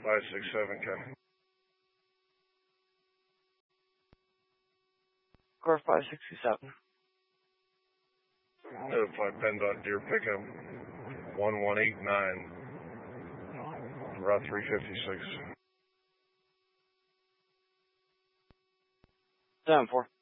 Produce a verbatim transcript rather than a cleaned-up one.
five six seven, copy. Car five six seven. Notify PennDOT Deer pickup one one eight nine, Route three fifty-six. seven four.